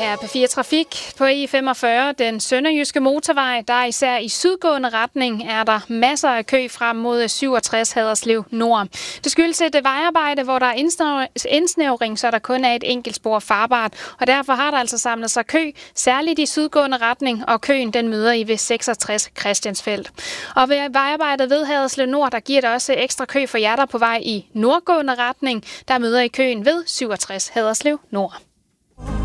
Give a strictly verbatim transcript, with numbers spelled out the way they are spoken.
her på fire Trafik på E femogfyrre, den sønderjyske motorvej, der især i sydgående retning er der masser af kø frem mod syvogtres Haderslev Nord. Det skyldes et vejarbejde, hvor der er indsnævring, så der kun er et enkelt spor farbart, og derfor har der altså samlet sig kø, særligt i sydgående retning, og køen den møder I ved seksogtres Christiansfeld. Og ved vejarbejdet ved Haderslev Nord, der giver det også ekstra kø for jer, der på vej i nordgående retning, der møder I køen ved syvogtres Haderslev Nord.